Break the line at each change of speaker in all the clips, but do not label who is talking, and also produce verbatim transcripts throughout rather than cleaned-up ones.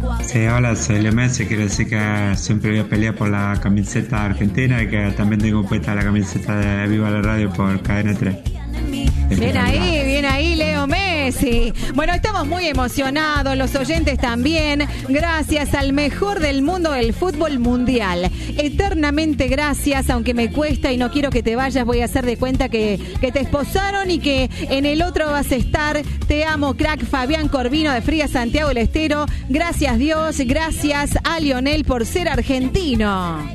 Sí, hola, soy Leo Messi. Quiero decir que siempre voy a pelear por la camiseta argentina y que también tengo puesta la camiseta de Viva la Radio por Cadena tres.
Bien ahí, bien ahí, Leo Messi. Bueno, estamos muy emocionados, los oyentes también. Gracias al mejor del mundo del fútbol mundial. Eternamente gracias, aunque me cuesta y no quiero que te vayas, voy a hacer de cuenta que, que te esposaron y que en el otro vas a estar. Te amo, crack Fabián Corvino de Fría Santiago del Estero. Gracias Dios, gracias a Lionel por ser argentino.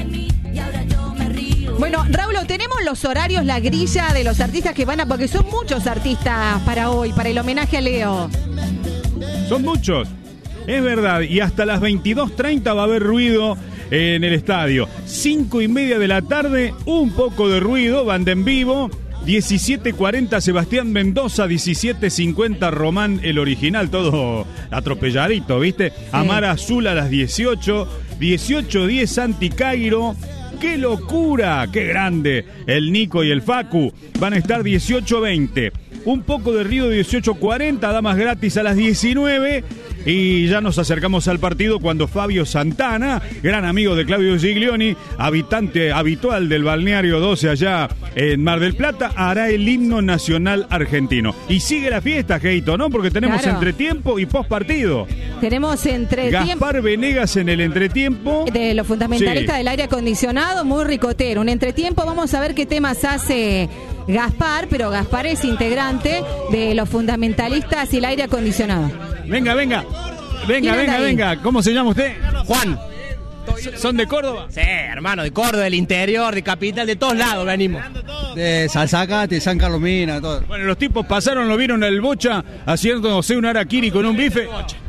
Bueno, Raúl, tenemos los horarios, la grilla de los artistas que van a... Porque son muchos artistas para hoy, para el homenaje a Leo.
Son muchos, es verdad. Y hasta las veintidós treinta va a haber ruido en el estadio. Cinco y media de la tarde, un poco de ruido, banda en vivo. diecisiete cuarenta Sebastián Mendoza, diecisiete cincuenta Román, el original, todo atropelladito, ¿viste? Sí. Amar Azul a las dieciocho, dieciocho diez Santi Cairo. ¡Qué locura! ¡Qué grande! El Nico y el Facu van a estar dieciocho veinte. Un poco de Río dieciocho cuarenta, damas gratis a las diecinueve. Y ya nos acercamos al partido cuando Fabio Santana, gran amigo de Claudio Giglioni, habitante habitual del balneario doce allá en Mar del Plata, hará el himno nacional argentino. Y sigue la fiesta, Geito, ¿no? Porque tenemos claro. entretiempo y postpartido.
Tenemos entretiempo.
Gaspar Venegas en el entretiempo.
De los fundamentalistas sí. del aire acondicionado, muy ricotero. Un entretiempo, vamos a ver qué temas hace Gaspar, pero Gaspar es integrante de los fundamentalistas y el aire acondicionado.
Venga, venga, venga, venga, venga. ¿Cómo se llama usted?
Juan.
¿Son de Córdoba?
Sí, hermano, de Córdoba, del interior, de capital, de todos lados venimos.
De Salzacate, San Carlos Mina, todo.
Bueno, los tipos pasaron, lo vieron el Bocha haciéndose un harakiri con un bife.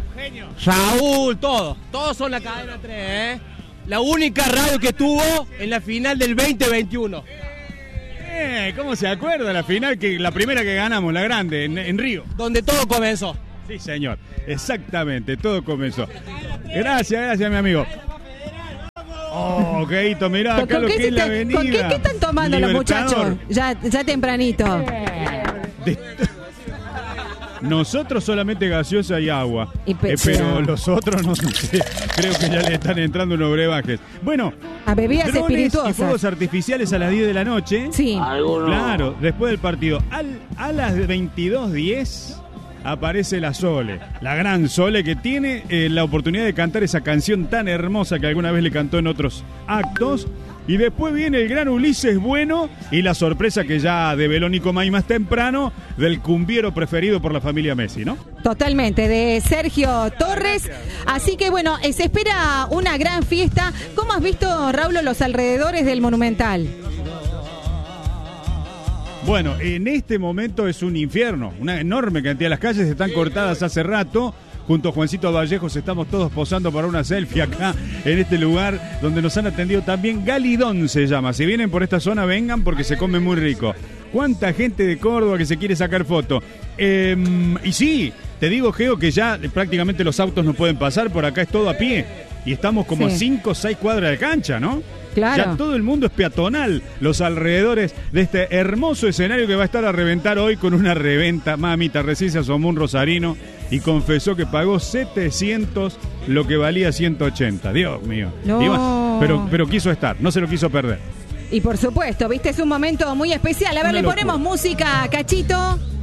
Raúl, todos, todos son la cadena tres, ¿eh? La única radio que estuvo en la final del veinte veintiuno.
Eh, ¿cómo se acuerda la final, que la primera que ganamos, la grande, en, en Río?
Donde todo comenzó.
Sí, señor, exactamente, todo comenzó. Gracias, gracias, mi amigo. Oh, Geito, mirá acá lo que es la avenida.
¿Con qué, qué están tomando Libertador. Los muchachos? Ya, ya tempranito.
De... Nosotros solamente gaseosa y agua,
y
eh, pero los otros no sé, creo que ya le están entrando unos brebajes. Bueno,
a bebidas
drones
espirituosas
y fuegos artificiales a las diez de la noche.
Sí.
Claro, después del partido. Al, a las veintidós diez aparece la Sole, la gran Sole que tiene eh, la oportunidad de cantar esa canción tan hermosa que alguna vez le cantó en otros actos. Y después viene el gran Ulises Bueno y la sorpresa que ya develó Nico May más temprano del cumbiero preferido por la familia Messi, ¿no?
Totalmente, de Sergio Torres. Así que bueno, se espera una gran fiesta. ¿Cómo has visto, Raúl, los alrededores del Monumental?
Bueno, en este momento es un infierno. Una enorme cantidad de las calles están cortadas hace rato. Junto a Juancito Vallejos estamos todos posando para una selfie acá en este lugar donde nos han atendido también. Galidón se llama. Si vienen por esta zona, vengan porque se come muy rico. ¿Cuánta gente de Córdoba que se quiere sacar foto? Eh, y sí, te digo, Geo, que ya prácticamente los autos no pueden pasar. Por acá es todo a pie. Y estamos como sí. a cinco o seis cuadras de cancha, ¿no?
Claro.
Ya todo el mundo es peatonal, los alrededores de este hermoso escenario que va a estar a reventar hoy con una reventa. Mamita, recién se asomó un rosarino y confesó que pagó setecientos lo que valía ciento ochenta. Dios mío.
No.
Iba, pero, pero quiso estar, no se lo quiso perder.
Y por supuesto, viste, es un momento muy especial. A ver, una le ponemos locura. Música, Cachito.